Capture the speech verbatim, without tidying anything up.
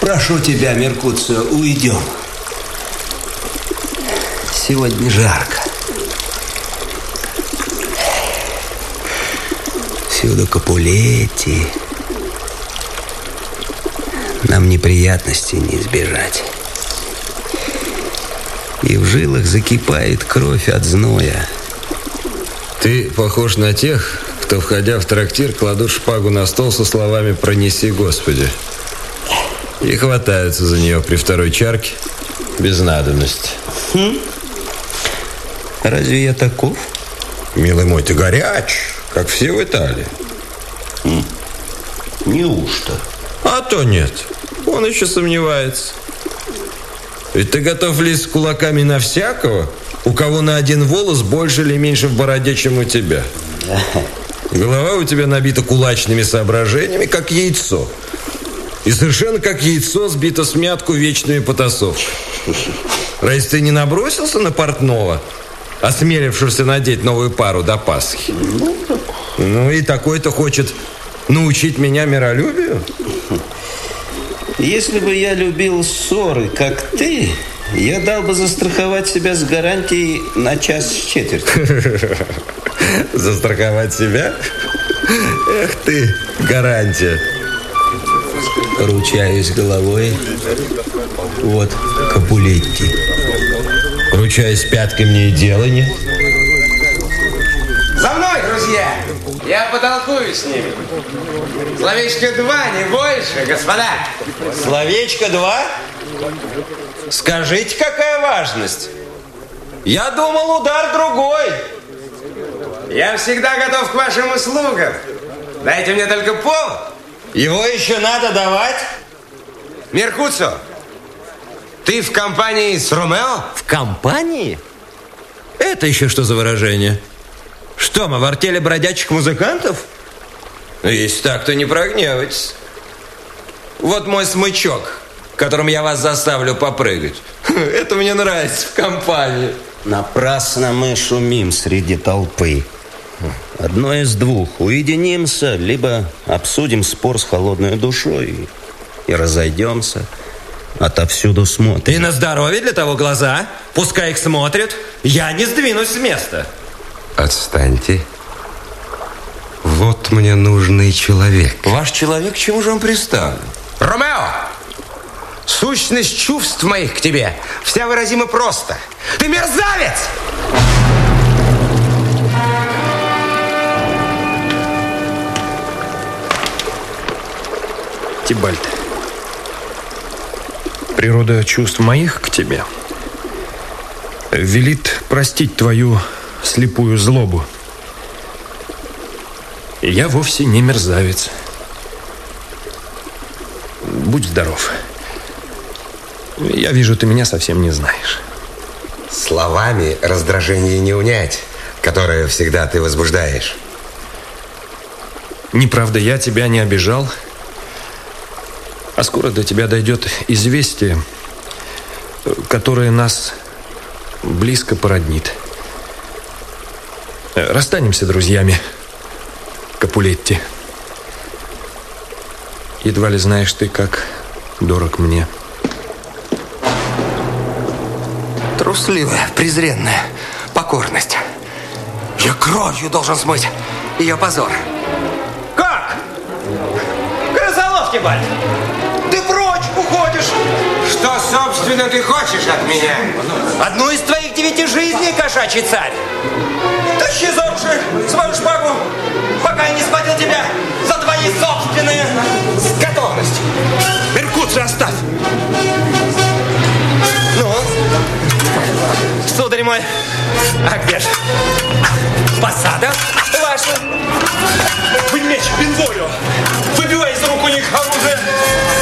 Прошу тебя, Меркуцио, уйдем. Сегодня жарко. Всюду Капулетти. Нам неприятностей не избежать. И в жилах закипает кровь от зноя. Ты похож на тех, кто, входя в трактир, кладут шпагу на стол со словами «Пронеси, Господи». И хватаются за нее при второй чарке без надобности. Хм? Разве я таков? Милый мой, ты горяч, как все в Италии. Хм. Неужто? А то нет. Он еще сомневается. Ведь ты готов лезть с кулаками на всякого, у кого на один волос больше или меньше в бороде, чем у тебя. Голова у тебя набита кулачными соображениями, как яйцо. И совершенно как яйцо сбито в смятку вечными потасовками. Разве ты не набросился на портного, осмелившегося надеть новую пару до Пасхи? Ну и такой-то хочет научить меня миролюбию? Если бы я любил ссоры, как ты, я дал бы застраховать себя с гарантией на час с четвертью. Застраховать себя? Эх ты, гарантия. Ручаюсь головой. Вот Капулетти. Ручаюсь пяткой, мне и дела нет. За мной, друзья! Я потолкую с ними. Словечко два, не больше, господа. Словечко два? Скажите, какая важность? Я думал, удар другой. Я всегда готов к вашим услугам. Дайте мне только повод. Его еще надо давать? Меркуцио, ты в компании с Ромео? В компании? Это еще что за выражение? Что, мы в артели бродячих музыкантов? Ну, если так, то не прогневайтесь. Вот мой смычок, которым я вас заставлю попрыгать. Это мне нравится в компании. Напрасно мы шумим среди толпы. Одно из двух. Уединимся, либо обсудим спор с холодной душой и разойдемся. Отовсюду смотрим. И на здоровье для того глаза. Пускай их смотрят. Я не сдвинусь с места. Отстаньте. Вот мне нужный человек. Ваш человек, к чему же он приставлен? Ромео! Сущность чувств моих к тебе вся выразима просто. Ты мерзавец! Тибальд, природа чувств моих к тебе велит простить твою слепую злобу. И я вовсе не мерзавец. Будь здоров. Я вижу, ты меня совсем не знаешь. Словами раздражение не унять, которое всегда ты возбуждаешь. Неправда, я тебя не обижал. А скоро до тебя дойдет известие, которое нас близко породнит. Расстанемся друзьями, Капулетти. Едва ли знаешь ты, как дорог мне. Трусливая, презренная покорность. Я кровью должен смыть ее позор. Как? Крысолов, Тибальд! Ты прочь уходишь! Что, собственно, ты хочешь от меня? Одну из твоих девяти жизней, кошачий царь. Тащи за уши свою шпагу, пока я не схватил тебя за твои собственные готовности. Меркуцио, оставь! Ну, сударь мой, а где же посада ваша? Вы меч Бенволио! Выбивай из рук у них оружие!